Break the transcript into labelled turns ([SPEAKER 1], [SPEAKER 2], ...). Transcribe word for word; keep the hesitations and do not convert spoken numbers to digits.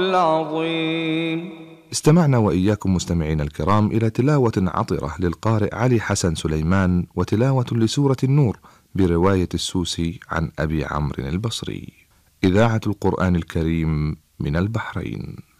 [SPEAKER 1] العظيم.
[SPEAKER 2] استمعنا وإياكم مستمعين الكرام إلى تلاوة عطرة للقارئ علي حسن سليمان، وتلاوة لسورة النور برواية السوسي عن أبي عمرو البصري. إذاعة القرآن الكريم من البحرين.